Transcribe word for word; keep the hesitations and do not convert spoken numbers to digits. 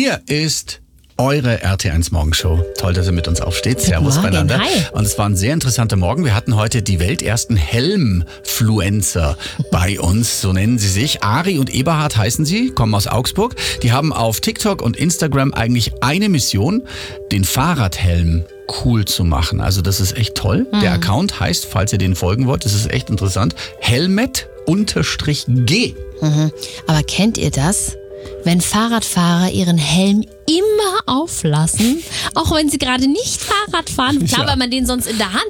Hier ist eure R T eins Morgenshow. Toll, dass ihr mit uns aufsteht. Servus Morgen, beieinander. hi. Und es war ein sehr interessanter Morgen. Wir hatten heute die weltersten Helmfluencer bei uns, so nennen sie sich. Ari und Eberhard heißen sie, kommen aus Augsburg. Die haben auf TikTok und Instagram eigentlich eine Mission, den Fahrradhelm cool zu machen. Also das ist echt toll. Mhm. Der Account heißt, falls ihr den folgen wollt, das ist echt interessant, Helmet-G. Mhm. Aber kennt ihr das? Wenn Fahrradfahrer ihren Helm immer auflassen, auch wenn sie gerade nicht Fahrrad fahren. Klar, Ja. weil man den sonst in der Hand